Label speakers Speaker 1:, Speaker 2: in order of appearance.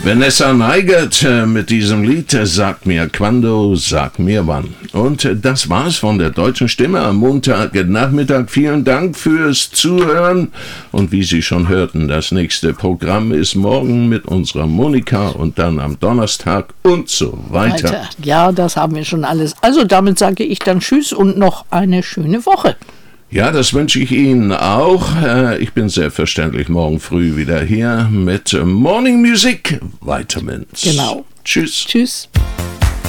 Speaker 1: Vanessa Neigert mit diesem Lied Sag mir quando, sag mir wann. Und das war's von der Deutschen Stimme am Montagnachmittag. Vielen Dank fürs Zuhören. Und wie Sie schon hörten, das nächste Programm ist morgen mit unserer Monika und dann am Donnerstag und so weiter.
Speaker 2: Ja, das haben wir schon alles. Also damit sage ich dann Tschüss und noch eine schöne Woche.
Speaker 1: Ja, das wünsche ich Ihnen auch. Ich bin selbstverständlich morgen früh wieder hier mit Morning Music Vitamins.
Speaker 2: Genau.
Speaker 1: Tschüss.
Speaker 2: Tschüss.